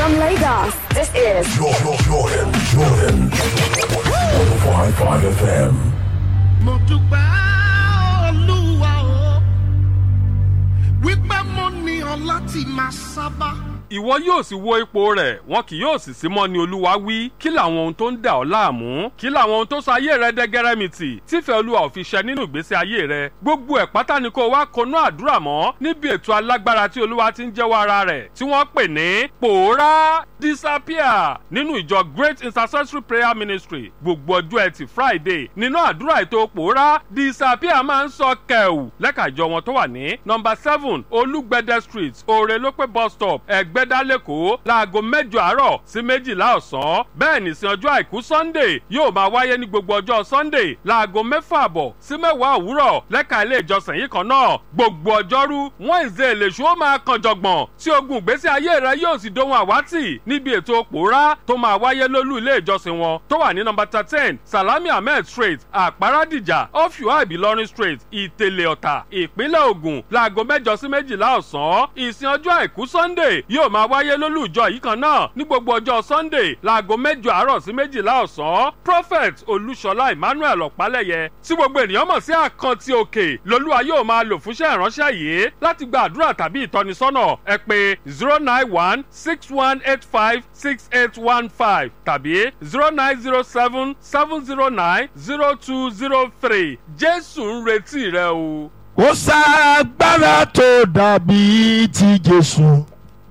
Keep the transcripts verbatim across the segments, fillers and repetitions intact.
From Lagos, this is Jordan, Jordan, Jordan. one oh five point five F M. Mo dúpẹ́ Olúwa o, wípé mo ní ọ láti máa sábà. Ìwọ yóò sì wo ipò rẹ̀, wọn kì yóò sì sí mọ́ ni Olúwa wí. Kí làwọn ohun tó ń dà ọ́ láàmú? Kí làwọn ohun tó sọ ayé rẹ dẹ́gẹ́rẹ́mìtì? Tífẹ́ Olúwa ò fi ṣẹ nínú ìgbésí ayé rẹ. Gbogbo ẹ̀ pátá ni kó wá konú àdúrà mọ́ níbi ètò alágbára tí Olúwa ti ń jẹ́wọ́ ara rẹ̀, tí wọ́n pè ní Pòórá Disappear nínú ìjọ Great Intercessory Prayer Ministry. Gbogbo ọjọ́ Ẹtì Friday nínú àdúrà ètò Pòórá Disappear máa ń sọ kẹ̀wù lẹ́ka ìjọ wọn tó wà ní nọ́mbà seven Olúgbẹ̀dẹ Street, Òrèlópé bus stop, Ẹ̀gbẹ́ Lẹ́kọ̀ọ́ láago mẹ́jọ àárọ̀ sí méjìlá ọ̀sán. Bẹ́ẹ̀ ní sin ọjọ́ àìkú Sunday yóò máa wáyé ní gbogbo ọjọ́ Sunday láago mẹ́fà àbọ̀ sí mẹ́wàá òwúrọ̀ lẹ́ka ilé ìjọsìn yìí kan náà. Gbogbo ọjọ́rú Wednesday lèṣu ó máa kan jọ̀gbọ̀n tí ogun ìgbésí ayé rẹ yóò sì dohun àwátì níbi ètò Pòórá tó máa wáyé lólú ilé ìjọsìn wọn tó wà ní nọ́mbà thirteen Salami Ahmed Street, Àpárádìjà, Ọ̀fíwá Ìbílọ́rin Street, Ìtẹ̀lẹ̀ Ọ̀tà, ìpínlẹ̀ Ògùn láago mẹ́jọ sí méjìlá ọ̀sán. Ìsìn ọjọ́ àìkú Sunday yóò máa wáyé lólú ìjọ yìí kan náà ní gbogbo ọjọ́ Sunday láago mẹ́jọ àárọ̀ sí méjìlá ọ̀sán. Prophet Olúṣọlá Emmanuel Ọ̀pálẹ̀yẹ tí gbogbo ènìyàn mọ̀ sí Àkántì Òkè lolúwa yóò máa lò fúnṣẹ́ ìránṣẹ́ yìí. Láti gba àdúrà tàbí ìtọ́nisọ́nà ẹ pè zero nine one six one eight five six eight one five tàbí zero nine zero seven seven zero nine zero two zero three. Jésù ń retí rẹ o. Kò ságbára tó dàbí ti Jésù.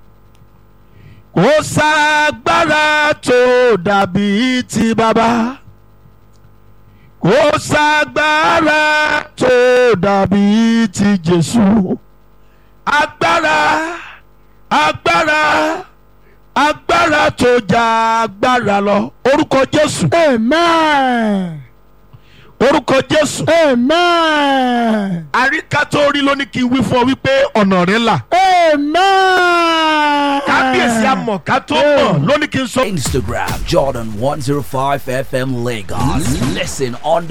Kò ságbára tó dàbí ti bàbá. Kò ságbára tó dàbí ti Jésù. Agbára, agbára, agbára tó jà agbára lọ. Orúkọ Jésù. Amen. Orúkọ Jésù. Amen. Àríkà tó rí lónìí kí n wí fún ọ wípé ọ̀nà rẹ là. Amen. Kábíyèsí amọ̀ká tó mọ̀ lónìí kí n sọ. Instagram Jordan one oh five F M Lagos. Listen on the